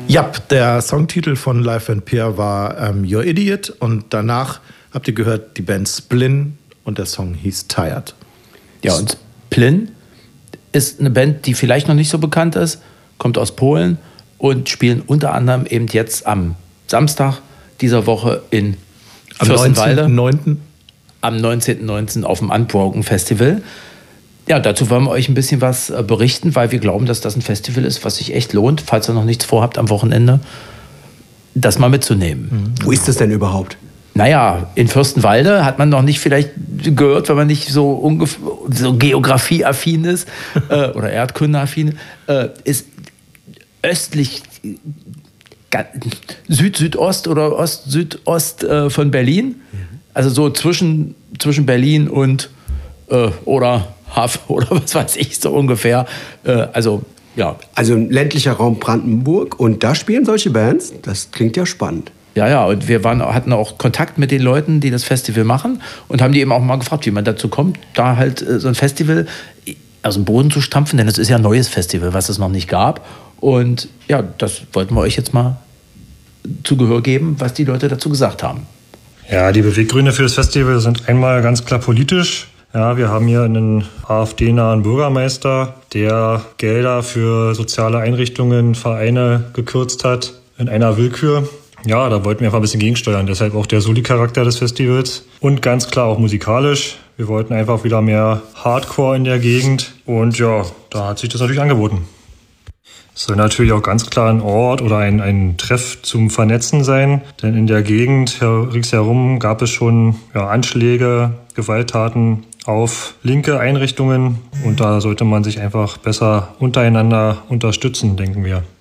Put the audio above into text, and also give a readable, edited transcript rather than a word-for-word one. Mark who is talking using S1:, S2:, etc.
S1: Ja, der Songtitel von Live and Peer war You're Idiot und danach habt ihr gehört die Band Splin und der Song hieß Tired.
S2: Ja, und Splin ist eine Band, die vielleicht noch nicht so bekannt ist, kommt aus Polen und spielen unter anderem eben jetzt am Samstag dieser Woche in Fürstenwalde. Am 19.09. auf dem Unbroken Festival. Ja, dazu wollen wir euch ein bisschen was berichten, weil wir glauben, dass das ein Festival ist, was sich echt lohnt, falls ihr noch nichts vorhabt am Wochenende, das mal mitzunehmen.
S3: Wo ist das denn überhaupt?
S2: Naja, in Fürstenwalde hat man noch nicht vielleicht gehört, wenn man nicht so geografieaffin ist oder erdkundeaffin, ist östlich Süd-Südost oder Ost-Südost von Berlin. Also so zwischen Berlin und oder Haff oder was weiß ich, so ungefähr. Also
S3: ein ländlicher Raum Brandenburg und da spielen solche Bands? Das klingt ja spannend.
S2: Ja, und wir hatten auch Kontakt mit den Leuten, die das Festival machen und haben die eben auch mal gefragt, wie man dazu kommt, da halt so ein Festival aus dem Boden zu stampfen, denn es ist ja ein neues Festival, was es noch nicht gab. Und ja, das wollten wir euch jetzt mal zu Gehör geben, was die Leute dazu gesagt haben.
S4: Ja, die Beweggründe für das Festival sind einmal ganz klar politisch. Ja, wir haben hier einen AfD-nahen Bürgermeister, der Gelder für soziale Einrichtungen, Vereine gekürzt hat in einer Willkür. Ja, da wollten wir einfach ein bisschen gegensteuern. Deshalb auch der Soli-Charakter des Festivals. Und ganz klar auch musikalisch. Wir wollten einfach wieder mehr Hardcore in der Gegend. Und ja, da hat sich das natürlich angeboten. Es soll natürlich auch ganz klar ein Ort oder ein Treff zum Vernetzen sein. Denn in der Gegend ringsherum gab es schon Anschläge, Gewalttaten auf linke Einrichtungen. Und da sollte man sich einfach besser untereinander unterstützen, denken wir.